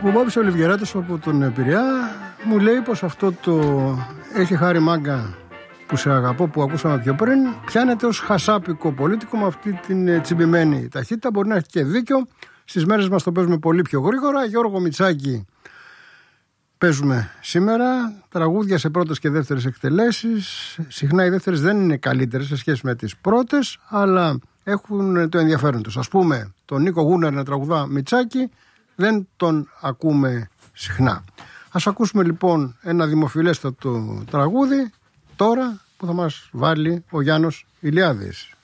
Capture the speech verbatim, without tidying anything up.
Ο Μπάμπης Ολιβιεράτος από τον Πειραιά μου λέει πως αυτό το «Έχει χάρη μάγκα που σε αγαπώ» που ακούσαμε πιο πριν πιάνεται ως χασάπικο πολίτικο με αυτή την τσιμπημένη ταχύτητα. Μπορεί να έχει και δίκιο. Στις μέρες μας το παίζουμε πολύ πιο γρήγορα. Γιώργο Μητσάκη παίζουμε σήμερα. Τραγούδια σε πρώτες και δεύτερες εκτελέσεις. Συχνά οι δεύτερες δεν είναι καλύτερες σε σχέση με τις πρώτες, αλλά έχουν το ενδιαφέρον τους. Ας πούμε, τον Νίκο Γούναρ να τραγουδά Μητσάκη δεν τον ακούμε συχνά. Ας ακούσουμε λοιπόν ένα δημοφιλέστατο τραγούδι τώρα που θα μας βάλει ο Γιάννος Ηλιάδης.